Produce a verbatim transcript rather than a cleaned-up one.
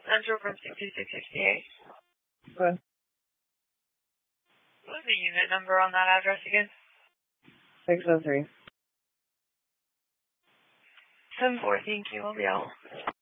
Central from sixty-six sixty-eight. Okay. What's the unit number on that address again? six oh three. seven four, thank you. I'll be out.